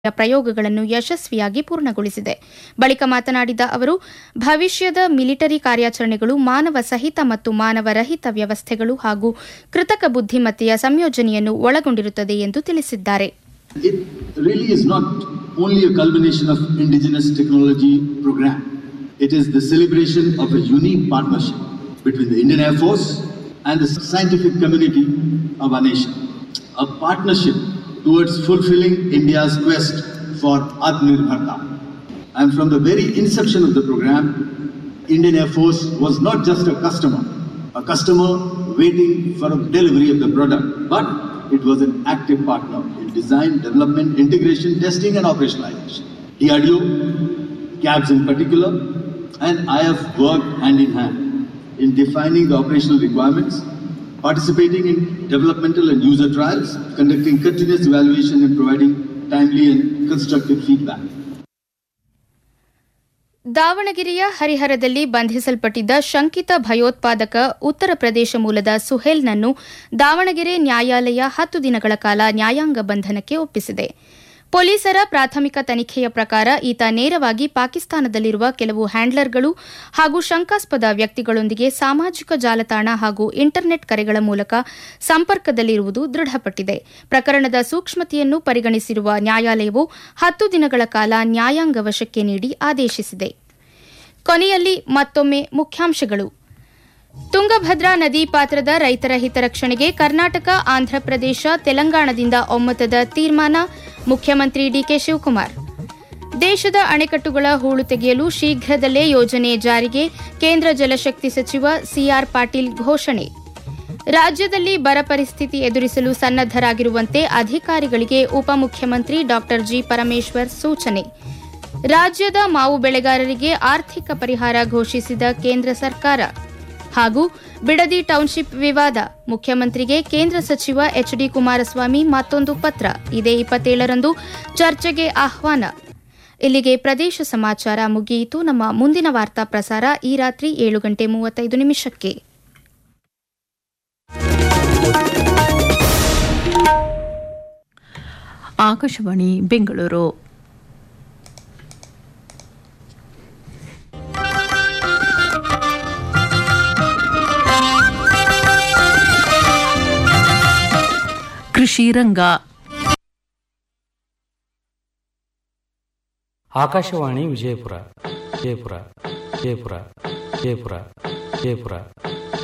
ಪ್ರಯೋಗಗಳನ್ನು ಯಶಸ್ವಿಯಾಗಿ ಪೂರ್ಣಗೊಳಿಸಿದೆ. ಬಳಿಕ ಮಾತನಾಡಿದ ಅವರು, ಭವಿಷ್ಯದ ಮಿಲಿಟರಿ ಕಾರ್ಯಾಚರಣೆಗಳು ಮಾನವ ಸಹಿತ ಮತ್ತು ಮಾನವರಹಿತ ವ್ಯವಸ್ಥೆಗಳು ಹಾಗೂ ಕೃತಕ ಬುದ್ಧಿಮತ್ತೆಯ ಸಂಯೋಜನೆಯನ್ನು ಒಳಗೊಂಡಿರುತ್ತದೆ ಎಂದು ತಿಳಿಸಿದ್ದಾರೆ. It really is not only a culmination of indigenous technology program. It is the celebration of a unique partnership between the Indian Air Force and the scientific community of our nation. A partnership towards fulfilling India's quest for Atmanirbharta. And from the very inception of the program, Indian Air Force was not just a customer waiting for a delivery of the product, but it was an active partner in design, development, integration, testing and operationalization. DRDO, CABS in particular, and I have worked hand in hand in defining the operational requirements, participating in developmental and user trials, conducting continuous evaluation and providing timely and constructive feedback. ದಾವಣಗೆರೆಯ ಹರಿಹರದಲ್ಲಿ ಬಂಧಿಸಲ್ಪಟ್ಟಿದ್ದ ಶಂಕಿತ ಭಯೋತ್ಪಾದಕ ಉತ್ತರ ಪ್ರದೇಶ ಮೂಲದ ಸುಹೇಲ್ನನ್ನು ದಾವಣಗೆರೆ ನ್ಯಾಯಾಲಯ 10 ದಿನಗಳ ಕಾಲ ನ್ಯಾಯಾಂಗ ಬಂಧನಕ್ಕೆ ಒಪ್ಪಿಸಿದೆ. ಪೊಲೀಸರ ಪ್ರಾಥಮಿಕ ತನಿಖೆಯ ಪ್ರಕಾರ ಈತ ನೇರವಾಗಿ ಪಾಕಿಸ್ತಾನದಲ್ಲಿರುವ ಕೆಲವು ಹ್ಯಾಂಡ್ಲರ್ಗಳು ಹಾಗೂ ಶಂಕಾಸ್ಪದ ವ್ಯಕ್ತಿಗಳೊಂದಿಗೆ ಸಾಮಾಜಿಕ ಜಾಲತಾಣ ಹಾಗೂ ಇಂಟರ್ನೆಟ್ ಕರೆಗಳ ಮೂಲಕ ಸಂಪರ್ಕದಲ್ಲಿರುವುದು ದೃಢಪಟ್ಟಿದೆ. ಪ್ರಕರಣದ ಸೂಕ್ಷ್ಮತೆಯನ್ನು ಪರಿಗಣಿಸಿರುವ ನ್ಯಾಯಾಲಯವು 10 ದಿನಗಳ ಕಾಲ ನ್ಯಾಯಾಂಗ ವಶಕ್ಕೆ ನೀಡಿ ಆದೇಶಿಸಿದೆ. ಕೊನೆಯಲ್ಲಿ ಮತ್ತೊಮ್ಮೆ ಮುಖ್ಯಾಂಶಗಳು. ತುಂಗಭದ್ರಾ ನದಿ ಪಾತ್ರದ ರೈತರ ಹಿತರಕ್ಷಣೆಗೆ ಕರ್ನಾಟಕ, ಆಂಧ್ರಪ್ರದೇಶ, ತೆಲಂಗಾಣದಿಂದ ಒಮ್ಮತದ ತೀರ್ಮಾನ. ಮುಖ್ಯಮಂತ್ರಿ ಡಿಕೆ ಶಿವಕುಮಾರ್. ದೇಶದ ಅಣೆಕಟ್ಟುಗಳ ಹೂಳು ತೆಗೆಯಲು ಶೀಘ್ರದಲ್ಲೇ ಯೋಜನೆ ಜಾರಿಗೆ ಕೇಂದ್ರ ಜಲಶಕ್ತಿ ಸಚಿವ ಸಿಆರ್ ಪಾಟೀಲ್ ಘೋಷಣೆ. ರಾಜ್ಯದಲ್ಲಿ ಬರ ಪರಿಸ್ಥಿತಿ ಎದುರಿಸಲು ಸನ್ನದ್ದರಾಗಿರುವಂತೆ ಅಧಿಕಾರಿಗಳಿಗೆ ಉಪಮುಖ್ಯಮಂತ್ರಿ ಡಾ ಜಿ ಪರಮೇಶ್ವರ್ ಸೂಚನೆ. ರಾಜ್ಯದ ಮಾವು ಬೆಳೆಗಾರರಿಗೆ ಆರ್ಥಿಕ ಪರಿಹಾರ ಘೋಷಿಸಿದ ಕೇಂದ್ರ ಸರ್ಕಾರ. ಹಾಗೂ ಬಿಡದಿ ಟೌನ್ಶಿಪ್ ವಿವಾದ, ಮುಖ್ಯಮಂತ್ರಿಗೆ ಕೇಂದ್ರ ಸಚಿವ ಎಚ್ಡಿ ಕುಮಾರಸ್ವಾಮಿ ಮತ್ತೊಂದು ಪತ್ರ. ಇದೇ 27ರಂದು ಚರ್ಚೆಗೆ ಆಹ್ವಾನ. ಇಲ್ಲಿಗೆ ಪ್ರದೇಶ ಸಮಾಚಾರ ಮುಗಿಯಿತು. ನಮ್ಮ ಮುಂದಿನ ವಾರ್ತಾ ಪ್ರಸಾರ ಈ ರಾತ್ರಿ 7:35. ಆಕಾಶವಾಣಿ ಬೆಂಗಳೂರು. ಕೃಷಿ ರಂಗ. ಆಕಾಶವಾಣಿ ವಿಜಯಪುರ.